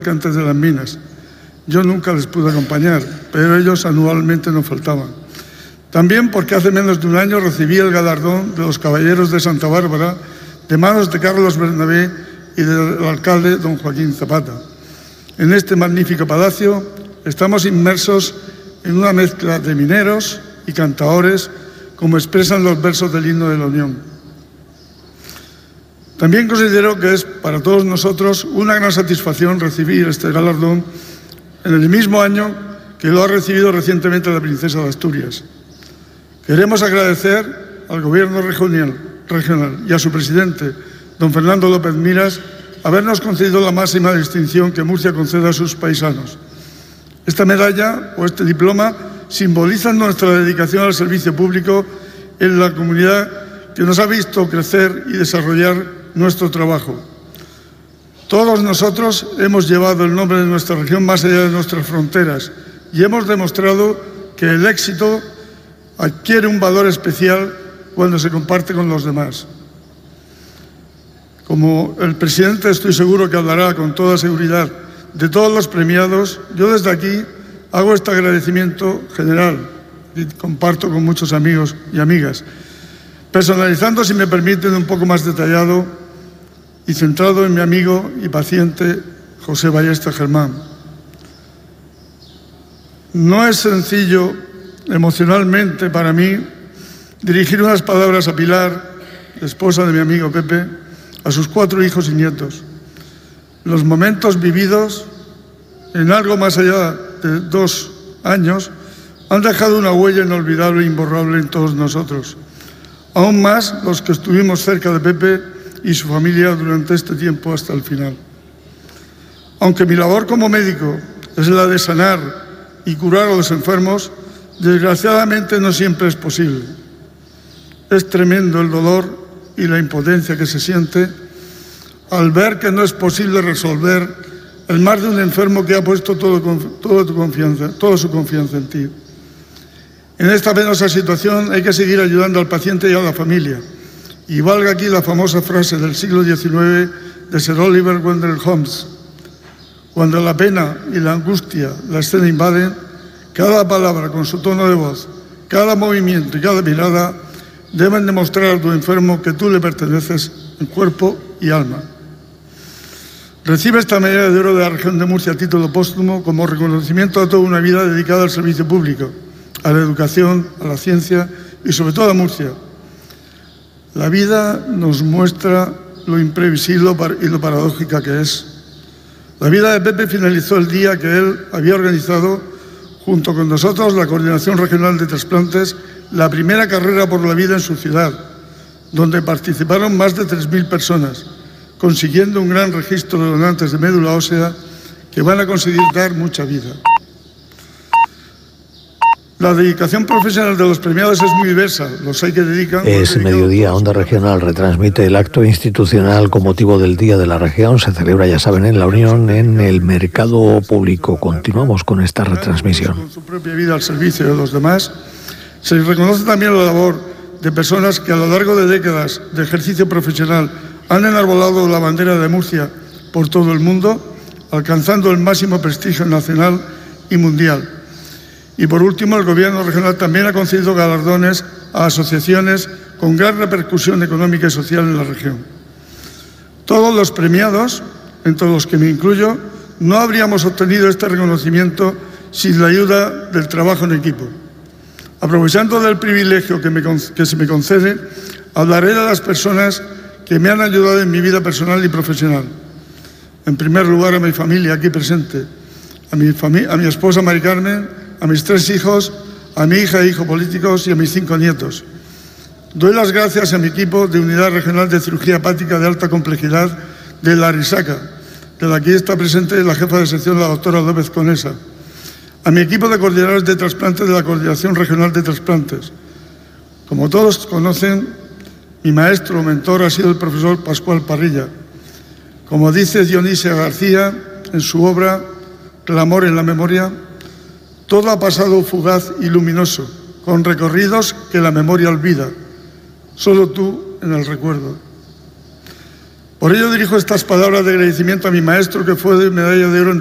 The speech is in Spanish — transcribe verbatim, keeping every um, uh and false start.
antes de las minas. Yo nunca les pude acompañar, pero ellos anualmente nos faltaban. También porque hace menos de un año recibí el galardón de los Caballeros de Santa Bárbara de manos de Carlos Bernabé y del alcalde don Joaquín Zapata. En este magnífico palacio estamos inmersos en una mezcla de mineros y cantaores, como expresan los versos del himno de la Unión. También considero que es para todos nosotros una gran satisfacción recibir este galardón en el mismo año que lo ha recibido recientemente la princesa de Asturias. Queremos agradecer al Gobierno regional, regional y a su presidente, don Fernando López Miras, habernos concedido la máxima distinción que Murcia concede a sus paisanos. Esta medalla o este diploma simbolizan nuestra dedicación al servicio público en la comunidad que nos ha visto crecer y desarrollar nuestro trabajo. Todos nosotros hemos llevado el nombre de nuestra región más allá de nuestras fronteras y hemos demostrado que el éxito adquiere un valor especial cuando se comparte con los demás. Como el presidente estoy seguro que hablará con toda seguridad de todos los premiados, yo desde aquí hago este agradecimiento general y comparto con muchos amigos y amigas, personalizando, si me permiten, un poco más detallado y centrado en mi amigo y paciente José Ballesta Germán. No es sencillo emocionalmente para mí dirigir unas palabras a Pilar, esposa de mi amigo Pepe, a sus cuatro hijos y nietos. Los momentos vividos, en algo más allá de dos años, han dejado una huella inolvidable e imborrable en todos nosotros. Aún más los que estuvimos cerca de Pepe y su familia durante este tiempo hasta el final. Aunque mi labor como médico es la de sanar y curar a los enfermos, desgraciadamente no siempre es posible. Es tremendo el dolor y la impotencia que se siente al ver que no es posible resolver el mal de un enfermo que ha puesto todo, todo tu confianza, toda su confianza en ti. En esta penosa situación hay que seguir ayudando al paciente y a la familia. Y valga aquí la famosa frase del siglo diecinueve de Sir Oliver Wendell Holmes: cuando la pena y la angustia la escena invaden, cada palabra con su tono de voz, cada movimiento y cada mirada deben demostrar a tu enfermo que tú le perteneces en cuerpo y alma. Recibe esta medalla de oro de la región de Murcia a título póstumo como reconocimiento a toda una vida dedicada al servicio público, a la educación, a la ciencia y sobre todo a Murcia. La vida nos muestra lo imprevisible y lo paradójica que es. La vida de Pepe finalizó el día que él había organizado, junto con nosotros, la Coordinación Regional de Trasplantes, la primera carrera por la vida en su ciudad, donde participaron más de tres mil personas, consiguiendo un gran registro de donantes de médula ósea que van a conseguir dar mucha vida. La dedicación profesional de los premiados es muy diversa. Los hay que dedican... Es mediodía. Onda Regional retransmite el acto institucional con motivo del Día de la Región. Se celebra, ya saben, en La Unión, en el mercado público. Continuamos con esta retransmisión. Con su propia vida al servicio de los demás. Se reconoce también la labor de personas que a lo largo de décadas de ejercicio profesional han enarbolado la bandera de Murcia por todo el mundo, alcanzando el máximo prestigio nacional y mundial. Y por último, el Gobierno regional también ha concedido galardones a asociaciones con gran repercusión económica y social en la región. Todos los premiados, entre los que me incluyo, no habríamos obtenido este reconocimiento sin la ayuda del trabajo en equipo. Aprovechando del privilegio que, me, que se me concede, hablaré de las personas que me han ayudado en mi vida personal y profesional. En primer lugar, a mi familia aquí presente, a mi, a mi esposa Mari Carmen, a mis tres hijos, a mi hija e hijo políticos y a mis cinco nietos. Doy las gracias a mi equipo de Unidad Regional de Cirugía Hepática de Alta Complejidad de La Risaca, de la que está presente la jefa de sección, la doctora López Conesa. A mi equipo de coordinadores de trasplantes de la Coordinación Regional de Trasplantes. Como todos conocen, mi maestro o mentor ha sido el profesor Pascual Parrilla. Como dice Dionisia García en su obra Clamor en la memoria, todo ha pasado fugaz y luminoso, con recorridos que la memoria olvida, solo tú en el recuerdo. Por ello dirijo estas palabras de agradecimiento a mi maestro, que fue de medalla de oro en